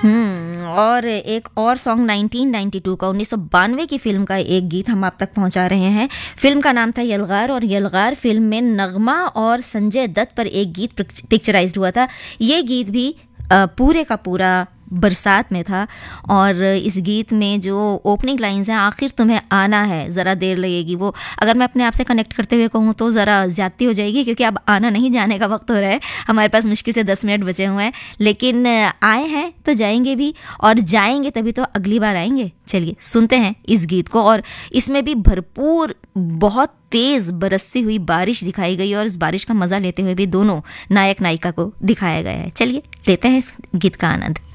और एक और सॉन्ग 1992 का 1992 की फिल्म का एक गीत हम आप तक पहुंचा रहे हैं। फिल्म का नाम था यलगार, और यलगार फिल्म में नगमा और संजय दत्त पर एक गीत पिक्चराइज्ड हुआ था। ये गीत भी पूरे का पूरा बरसात में था, और इस गीत में जो ओपनिंग लाइंस हैं, आखिर तुम्हें आना है, ज़रा देर लगेगी, वो अगर मैं अपने आप से कनेक्ट करते हुए कहूँ तो ज़रा ज़्यादती हो जाएगी, क्योंकि अब आना नहीं जाने का वक्त हो रहा है। हमारे पास मुश्किल से 10 मिनट बचे हुए हैं, लेकिन आए हैं तो जाएंगे भी, और जाएंगे तभी तो अगली बार आएंगे। चलिए सुनते हैं इस गीत को। और इसमें भी भरपूर बहुत तेज़ बरसती हुई बारिश दिखाई गई, और इस बारिश का मज़ा लेते हुए भी दोनों नायक नायिका को दिखाया गया है। चलिए लेते हैं इस गीत का आनंद।